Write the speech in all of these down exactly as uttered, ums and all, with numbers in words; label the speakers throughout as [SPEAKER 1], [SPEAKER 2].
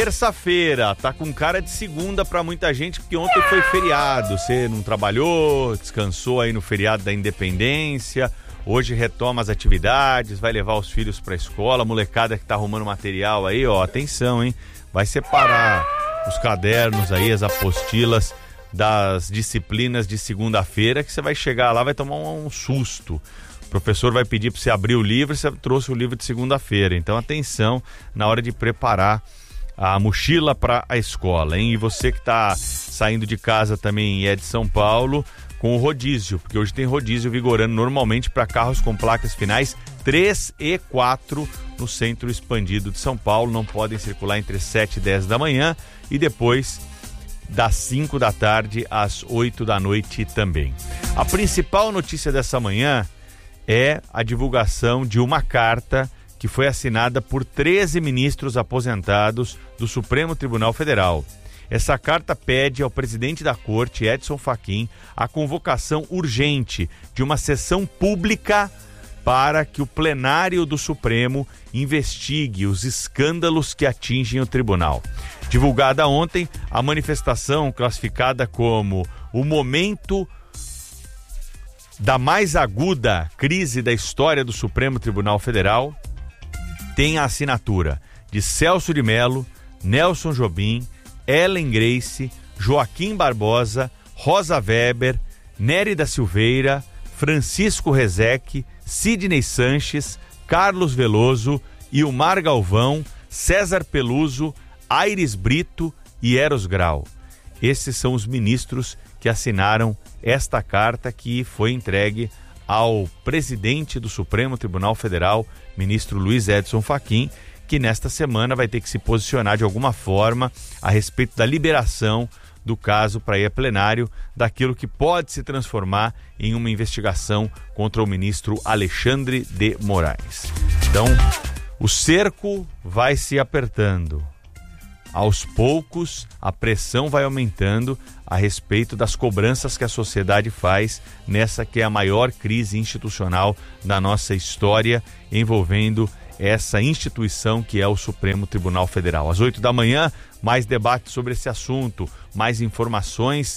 [SPEAKER 1] terça-feira, tá com cara de segunda pra muita gente, porque ontem foi feriado. Você não trabalhou, descansou aí no feriado da Independência. Hoje retoma as atividades, vai levar os filhos pra escola. A molecada que tá arrumando material aí, ó, atenção, hein? Vai separar os cadernos aí, as apostilas das disciplinas de segunda-feira, que você vai chegar lá, vai tomar um, um susto. O professor vai pedir para você abrir o livro, você trouxe o livro de segunda-feira. Então, atenção na hora de preparar a mochila para a escola, hein? E você que está saindo de casa também e é de São Paulo, com o rodízio, porque hoje tem rodízio vigorando normalmente para carros com placas finais três e quatro no centro expandido de São Paulo. Não podem circular entre sete e dez da manhã e depois das cinco da tarde às oito da noite também. A principal notícia dessa manhã é a divulgação de uma carta que foi assinada por treze ministros aposentados do Supremo Tribunal Federal. Essa carta pede ao presidente da Corte, Edson Fachin, a convocação urgente de uma sessão pública para que o plenário do Supremo investigue os escândalos que atingem o tribunal. Divulgada ontem, a manifestação, classificada como o momento da mais aguda crise da história do Supremo Tribunal Federal, tem a assinatura de Celso de Mello, Nelson Jobim, Ellen Grace, Joaquim Barbosa, Rosa Weber, Nery da Silveira, Francisco Rezec, Sidney Sanches, Carlos Veloso, Ilmar Galvão, César Peluso, Aires Brito e Eros Grau. Esses são os ministros que assinaram esta carta que foi entregue ao presidente do Supremo Tribunal Federal, ministro Luiz Edson Fachin, que nesta semana vai ter que se posicionar de alguma forma a respeito da liberação do caso para ir a plenário, daquilo que pode se transformar em uma investigação contra o ministro Alexandre de Moraes. Então, o cerco vai se apertando. Aos poucos, a pressão vai aumentando a respeito das cobranças que a sociedade faz nessa que é a maior crise institucional da nossa história, envolvendo essa instituição que é o Supremo Tribunal Federal. Às oito da manhã, mais debate sobre esse assunto, mais informações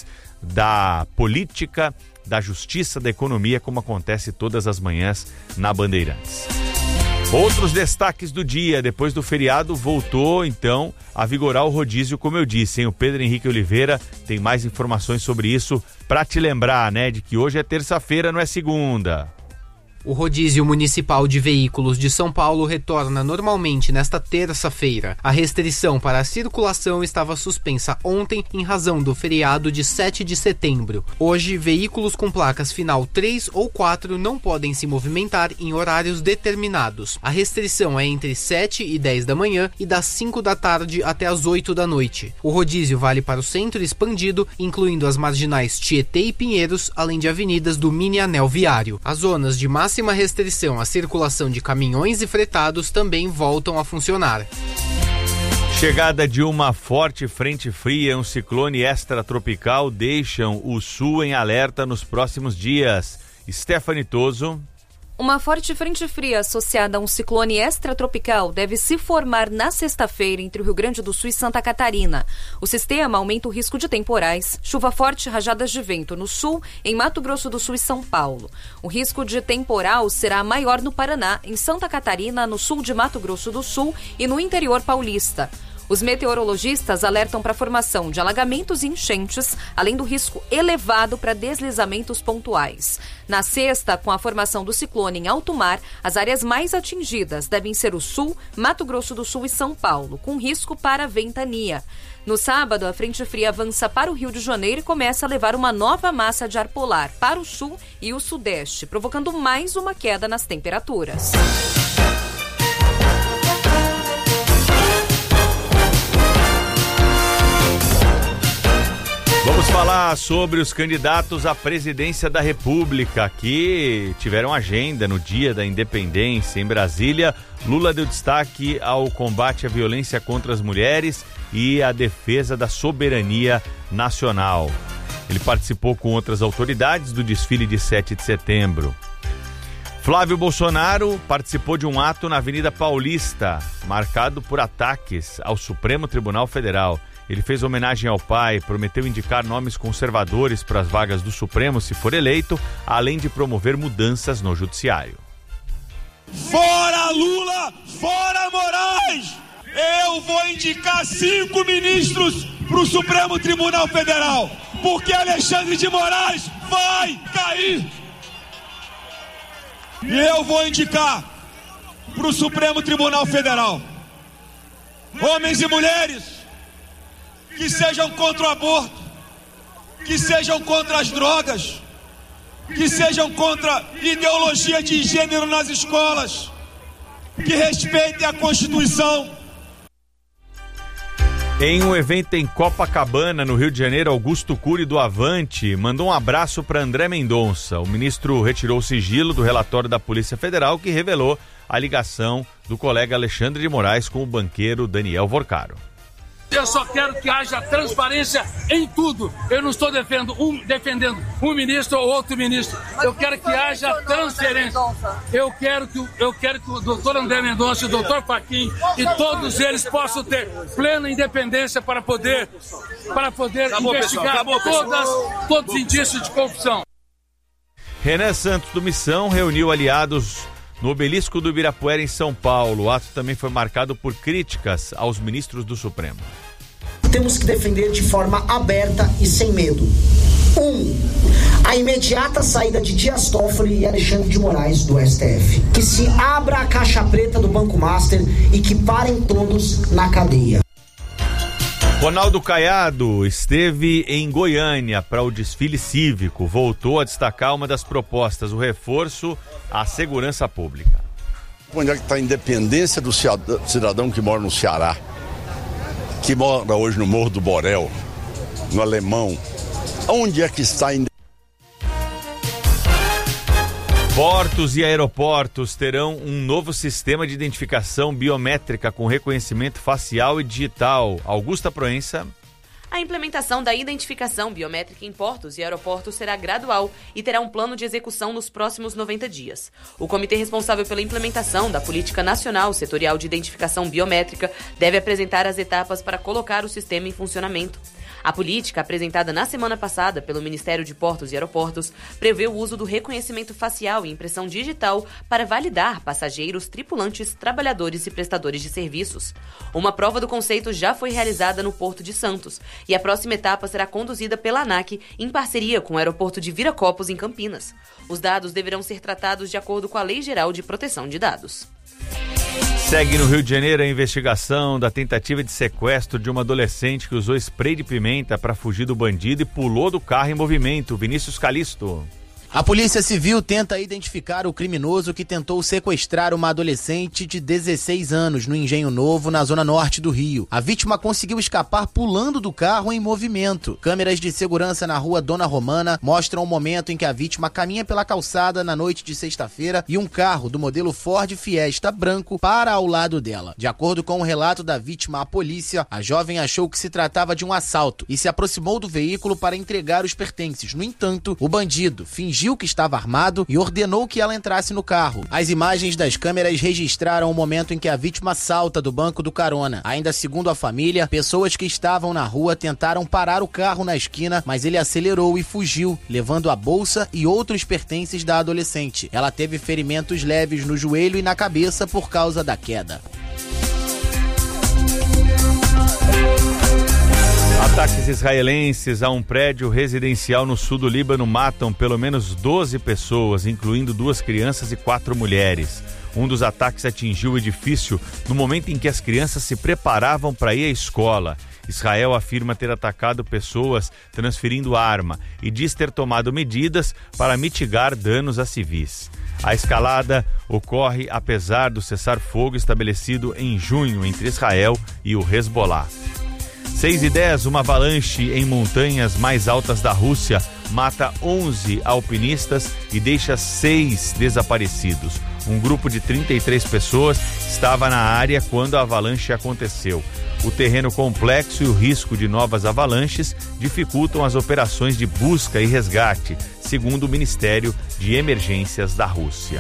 [SPEAKER 1] da política, da justiça, da economia, como acontece todas as manhãs na Bandeirantes. Outros destaques do dia: depois do feriado voltou então a vigorar o rodízio, como eu disse, hein? O Pedro Henrique Oliveira tem mais informações sobre isso para te lembrar, né, de que hoje é terça-feira, não é segunda.
[SPEAKER 2] O rodízio municipal de veículos de São Paulo retorna normalmente nesta terça-feira. A restrição para a circulação estava suspensa ontem em razão do feriado de sete de setembro. Hoje, veículos com placas final três ou quatro não podem se movimentar em horários determinados. A restrição é entre sete e dez da manhã e das cinco da tarde até as oito da noite. O rodízio vale para o centro expandido, incluindo as marginais Tietê e Pinheiros, além de avenidas do mini anel viário. As zonas de máxima máxima restrição à circulação de caminhões e fretados também voltam a funcionar.
[SPEAKER 1] Chegada de uma forte frente fria e um ciclone extratropical deixam o sul em alerta nos próximos dias. Stephanie Toso.
[SPEAKER 3] Uma forte frente fria associada a um ciclone extratropical deve se formar na sexta-feira entre o Rio Grande do Sul e Santa Catarina. O sistema aumenta o risco de temporais, chuva forte e rajadas de vento no sul, em Mato Grosso do Sul e São Paulo. O risco de temporal será maior no Paraná, em Santa Catarina, no sul de Mato Grosso do Sul e no interior paulista. Os meteorologistas alertam para a formação de alagamentos e enchentes, além do risco elevado para deslizamentos pontuais. Na sexta, com a formação do ciclone em alto mar, as áreas mais atingidas devem ser o sul, Mato Grosso do Sul e São Paulo, com risco para ventania. No sábado, a frente fria avança para o Rio de Janeiro e começa a levar uma nova massa de ar polar para o sul e o sudeste, provocando mais uma queda nas temperaturas.
[SPEAKER 1] Vamos falar sobre os candidatos à presidência da República que tiveram agenda no dia da independência em Brasília. Lula deu destaque ao combate à violência contra as mulheres e à defesa da soberania nacional. Ele participou com outras autoridades do desfile de sete de setembro. Flávio Bolsonaro participou de um ato na Avenida Paulista, marcado por ataques ao Supremo Tribunal Federal. Ele fez homenagem ao pai, prometeu indicar nomes conservadores para as vagas do Supremo se for eleito, além de promover mudanças no judiciário.
[SPEAKER 4] Fora Lula, fora Moraes! Eu vou indicar cinco ministros para o Supremo Tribunal Federal, porque Alexandre de Moraes vai cair! E eu vou indicar para o Supremo Tribunal Federal homens e mulheres que sejam contra o aborto, que sejam contra as drogas, que sejam contra ideologia de gênero nas escolas, que respeitem a Constituição.
[SPEAKER 1] Em um evento em Copacabana, no Rio de Janeiro, Augusto Cury do Avante mandou um abraço para André Mendonça. O ministro retirou o sigilo do relatório da Polícia Federal que revelou a ligação do colega Alexandre de Moraes com o banqueiro Daniel Vorcaro.
[SPEAKER 5] Eu só quero que haja transparência em tudo. Eu não estou defendendo um, defendendo um ministro ou outro ministro. Eu quero que haja transferência. Eu quero que, eu quero que o doutor André Mendonça e o doutor Fachin e todos eles possam ter plena independência para poder, para poder acabou, investigar acabou, todas, todos os indícios de corrupção.
[SPEAKER 1] Renan Santos do Missão reuniu aliados no Obelisco do Ibirapuera, em São Paulo. O ato também foi marcado por críticas aos ministros do Supremo.
[SPEAKER 6] Temos que defender de forma aberta e sem medo. Um, a imediata saída de Dias Toffoli e Alexandre de Moraes do S T F. Que se abra a caixa preta do Banco Master e que parem todos na cadeia.
[SPEAKER 1] Ronaldo Caiado esteve em Goiânia para o desfile cívico. Voltou a destacar uma das propostas, o reforço à segurança pública.
[SPEAKER 7] Onde é que está a independência do cidadão que mora no Ceará, que mora hoje no Morro do Borel, no Alemão? Onde é que está a independência?
[SPEAKER 1] Portos e aeroportos terão um novo sistema de identificação biométrica com reconhecimento facial e digital. Augusta Proença.
[SPEAKER 8] A implementação da identificação biométrica em portos e aeroportos será gradual e terá um plano de execução nos próximos noventa dias. O comitê responsável pela implementação da Política Nacional Setorial de Identificação Biométrica deve apresentar as etapas para colocar o sistema em funcionamento. A política, apresentada na semana passada pelo Ministério de Portos e Aeroportos, prevê o uso do reconhecimento facial e impressão digital para validar passageiros, tripulantes, trabalhadores e prestadores de serviços. Uma prova do conceito já foi realizada no Porto de Santos e a próxima etapa será conduzida pela ANAC em parceria com o aeroporto de Viracopos, em Campinas. Os dados deverão ser tratados de acordo com a Lei Geral de Proteção de Dados.
[SPEAKER 1] Segue no Rio de Janeiro a investigação da tentativa de sequestro de uma adolescente que usou spray de pimenta para fugir do bandido e pulou do carro em movimento. Vinícius Calisto.
[SPEAKER 9] A Polícia Civil tenta identificar o criminoso que tentou sequestrar uma adolescente de dezesseis anos no Engenho Novo, na zona norte do Rio. A vítima conseguiu escapar pulando do carro em movimento. Câmeras de segurança na rua Dona Romana mostram o momento em que a vítima caminha pela calçada na noite de sexta-feira e um carro do modelo Ford Fiesta branco para ao lado dela. De acordo com o relato da vítima à polícia, a jovem achou que se tratava de um assalto e se aproximou do veículo para entregar os pertences. No entanto, o bandido fingiu que estava armado e ordenou que ela entrasse no carro. As imagens das câmeras registraram o momento em que a vítima salta do banco do carona. Ainda segundo a família, pessoas que estavam na rua tentaram parar o carro na esquina, mas ele acelerou e fugiu, levando a bolsa e outros pertences da adolescente. Ela teve ferimentos leves no joelho e na cabeça por causa da queda.
[SPEAKER 1] Ataques israelenses a um prédio residencial no sul do Líbano matam pelo menos doze pessoas, incluindo duas crianças e quatro mulheres. Um dos ataques atingiu o edifício no momento em que as crianças se preparavam para ir à escola. Israel afirma ter atacado pessoas transferindo arma e diz ter tomado medidas para mitigar danos a civis. A escalada ocorre apesar do cessar-fogo estabelecido em junho entre Israel e o Hezbollah. seis e dez, uma avalanche em montanhas mais altas da Rússia mata onze alpinistas e deixa seis desaparecidos. Um grupo de trinta e três pessoas estava na área quando a avalanche aconteceu. O terreno complexo e o risco de novas avalanches dificultam as operações de busca e resgate, segundo o Ministério de Emergências da Rússia.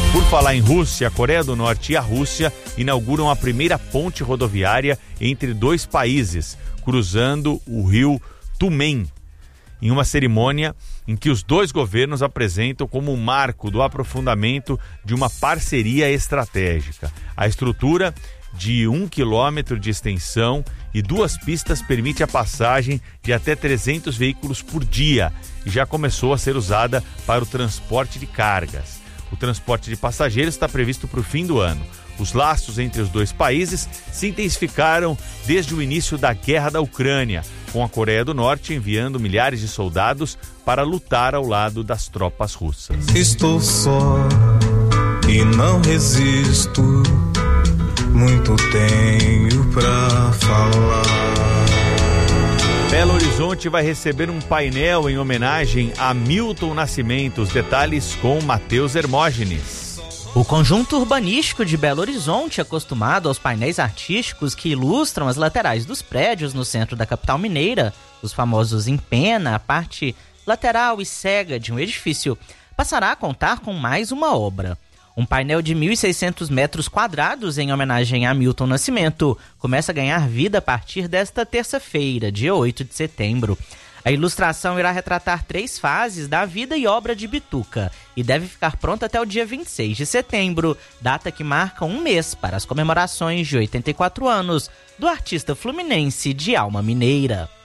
[SPEAKER 1] Por falar em Rússia, a Coreia do Norte e a Rússia inauguram a primeira ponte rodoviária entre dois países, cruzando o rio Tumen, em uma cerimônia em que os dois governos apresentam como um marco do aprofundamento de uma parceria estratégica. A estrutura de um quilômetro de extensão e duas pistas permite a passagem de até trezentos veículos por dia e já começou a ser usada para o transporte de cargas. O transporte de passageiros está previsto para o fim do ano. Os laços entre os dois países se intensificaram desde o início da guerra da Ucrânia, com a Coreia do Norte enviando milhares de soldados para lutar ao lado das tropas russas.
[SPEAKER 10] Estou só e não resisto, muito tenho pra falar.
[SPEAKER 1] Belo Horizonte vai receber um painel em homenagem a Milton Nascimento. Os detalhes com Matheus Hermógenes.
[SPEAKER 11] O conjunto urbanístico de Belo Horizonte, acostumado aos painéis artísticos que ilustram as laterais dos prédios no centro da capital mineira, os famosos em pena, a parte lateral e cega de um edifício, passará a contar com mais uma obra. Um painel de mil e seiscentos metros quadrados em homenagem a Milton Nascimento começa a ganhar vida a partir desta terça-feira, dia oito de setembro. A ilustração irá retratar três fases da vida e obra de Bituca e deve ficar pronta até o dia vinte e seis de setembro, data que marca um mês para as comemorações de oitenta e quatro anos do artista fluminense de alma mineira.